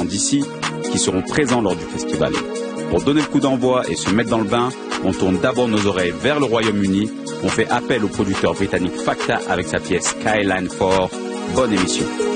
d'ici qui seront présents lors du festival. Pour donner le coup d'envoi et se mettre dans le bain, on tourne d'abord nos oreilles vers le Royaume-Uni. On fait appel au producteur britannique Facta avec sa pièce Skyline 4. Bonne émission.